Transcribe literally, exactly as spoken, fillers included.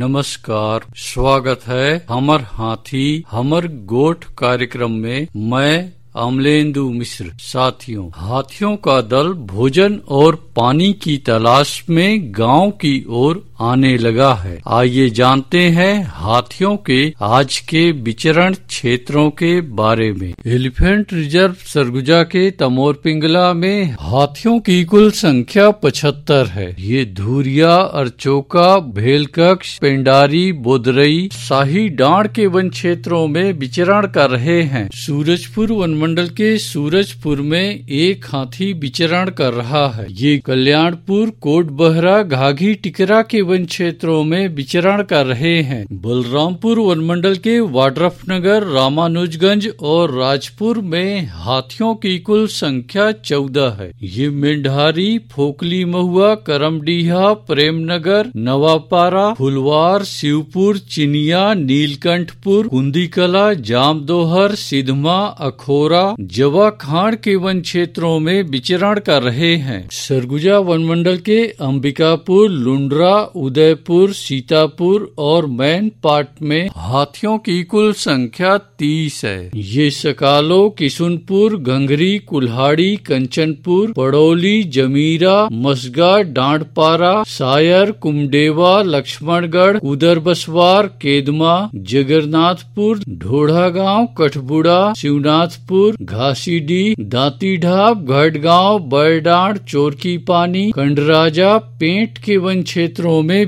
नमस्कार, स्वागत है हमर हाथी हमर गोठ कार्यक्रम में। मैं अमलेंदु मिश्र। साथियों, हाथियों का दल भोजन और पानी की तलाश में गांव की ओर आने लगा है। आइए जानते हैं हाथियों के आज के विचरण क्षेत्रों के बारे में। एलिफेंट रिजर्व सरगुजा के तमोर पिंगला में हाथियों की कुल संख्या पचहत्तर है। ये धुरिया, अरचोका, भेलकक्ष, पेंडारी, बोदरई, शाही डांड के वन क्षेत्रों में विचरण कर रहे हैं। सूरजपुर वन मंडल के सूरजपुर में एक हाथी विचरण कर रहा है। ये कल्याणपुर, कोटबहरा, घाघी, टिकरा के वन क्षेत्रों में विचरण कर रहे हैं। बलरामपुर वन मंडल के वाड्रफनगर, रामानुजगंज और राजपुर में हाथियों की कुल संख्या चौदह है। ये मेंढारी, फोकली महुआ, करमडीहा, प्रेमनगर, नवापारा, फुलवार, शिवपुर, चिनिया, नीलकंठपुर, कुंदीकला, जामदोहर, सिधमा, अखोरा, जवा खाड़ के वन क्षेत्रों में विचरण कर रहे हैं। सरगुजा वन मंडल के अंबिकापुर, लुंड्रा, उदयपुर, सीतापुर और मैन पाट में हाथियों की कुल संख्या तीस है। ये सकालो, किशुनपुर, घंघरी, कुल्हाड़ी, कंचनपुर, पड़ौली, जमीरा, मसगा, डांडपारा, सायर, कुमडेवा, लक्ष्मणगढ़, कुदरबसवार, केदमा, जगन्नाथपुर, ढोढ़ा गांव, कठबुड़ा, शिवनाथपुर, घासीडी, दांतीढाब, घटगांव, बरडांड, चोरकी पानी, कंडराजा, पेंट के वन क्षेत्रों में